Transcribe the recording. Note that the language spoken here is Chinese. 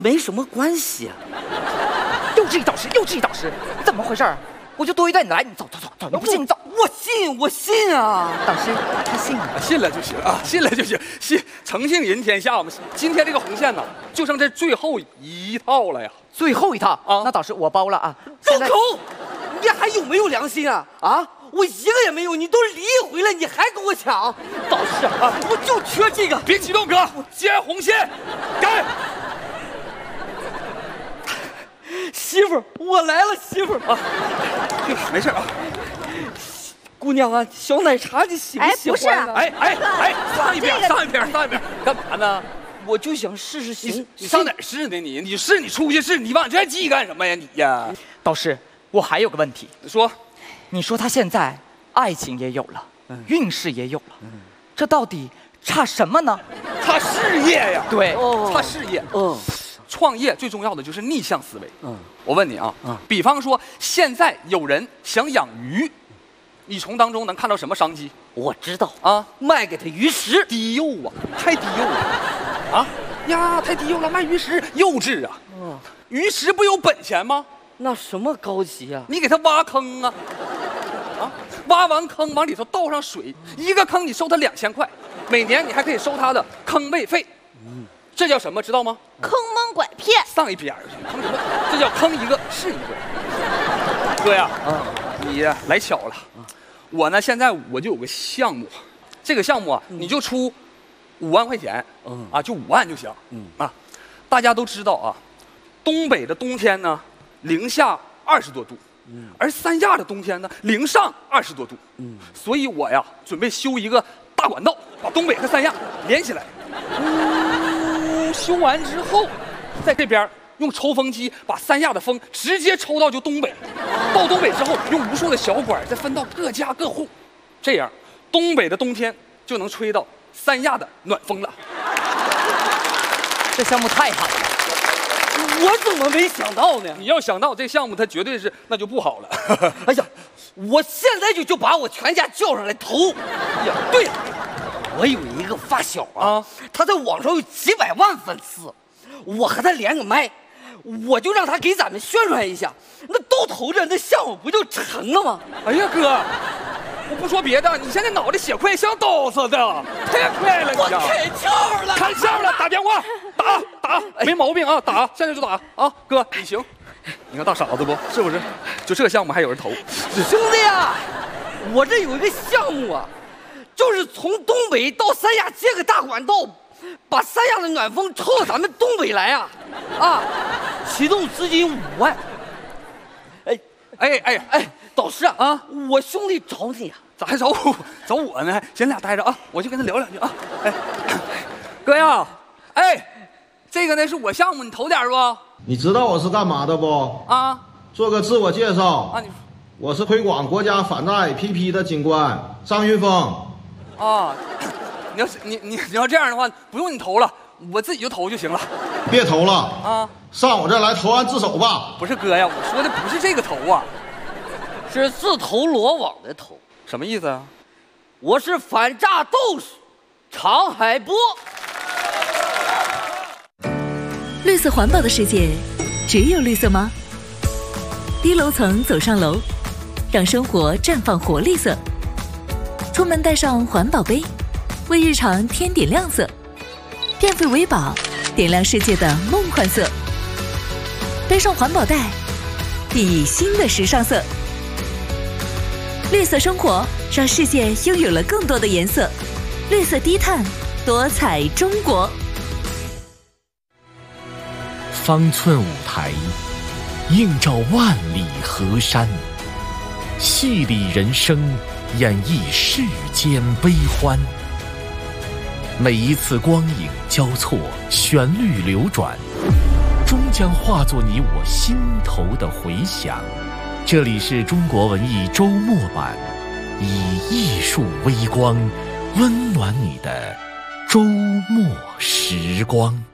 没什么关系啊。 又质疑导师，又质疑导师，怎么回事？我就多一段，你来，你走，你不信你走。 我信啊！ 导师，他信了， 信了就行啊，信了就行，诚信人天下嘛。今天这个红线呢，就剩这最后一套了呀。 最后一套啊！那导师我包了啊。 住口！你还有没有良心啊？啊！我一个也没有，你都离一回了，你还跟我抢？导师啊，我就缺这个。 别激动，哥，接红线，干！ 媳妇儿，我来了，媳妇儿啊， 没事啊。 姑娘啊，小奶茶你喜不喜欢呢？ 哎，上一边，干嘛呢？ 我就想试试行。 你上哪儿试呢？你试，你出去试，你往这记干什么呀你呀？ 导师，我还有个问题。 说， 你说他现在爱情也有了，运势也有了，这到底差什么呢？ 差事业呀。 对， 差事业。创业最重要的就是逆向思维。我问你啊，比方说现在有人想养鱼，你从当中能看到什么商机？ 我知道啊， 卖给他鱼食。 低幼啊，太低幼了啊呀，太低幼了，卖鱼食幼稚啊。鱼食不有本钱吗？ 那什么高级啊？ 你给他挖坑啊，挖完坑往里头倒上水，一个坑你收他2000块，每年你还可以收他的坑位费。这叫什么知道吗？ 坑蒙拐骗。 上一边去，坑什么？这叫坑一个是一个。哥呀，你来巧了。我呢，现在我就有个项目，这个项目啊，你就出5万块钱，就5万就行。大家都知道啊，东北的冬天呢，零下20多度，而三亚的冬天呢，零上20多度。所以我呀，准备修一个大管道，把东北和三亚连起来。修完之后，在这边用抽风机把三亚的风直接抽到就东北，到东北之后用无数的小管再分到各家各户，这样东北的冬天就能吹到三亚的暖风了。 这项目太好了， 我怎么没想到呢？ 你要想到这项目，它绝对是那就不好了。 哎呀，我现在就把我全家叫上来投。呀，对了。我有一个发小啊，他在网上有几百万粉丝，我和他连个麦，我就让他给咱们宣传一下，那都投着，那项目不就成了吗？ 哎呀哥，我不说别的，你现在脑袋血快像刀似的，太快了！ 我开窍了， 开窍了，打电话，打，没毛病啊，打，现在就打啊，哥你行，你看大傻子不是不是？就这个项目还有人投， 兄弟啊，我这有一个项目啊。就是从东北到三亚接个大管道，把三亚的暖风抽到咱们东北来啊！启动资金5万。导师啊，我兄弟找你啊， 咋还找我呢？先俩待着啊，我去跟他聊两句啊。哥呀，这个呢是我项目，你投点不？ 你知道我是干嘛的不？做个自我介绍啊， 我是推广国家反诈 APP 的警官张云峰。 你要这样的话，不用你投了，我自己就投就行了。 别投了上我这儿来投案自首吧。 不是哥呀，我说的不是这个投啊， 是自投罗网的投。 什么意思啊？ 我是反诈斗士常海波。 绿色环保的世界，只有绿色吗？低楼层走上楼，让生活绽放活力色。出门带上环保杯，为日常添点亮色。电费为宝，点亮世界的梦幻色。背上环保袋，熠熠新的时尚色。绿色生活，让世界拥有了更多的颜色。绿色低碳，多彩中国。 方寸舞台，映照万里河山，戏里人生，演绎世间悲欢。每一次光影交错，旋律流转，终将化作你我心头的回响。这里是中国文艺周末版，以艺术微光温暖你的周末时光。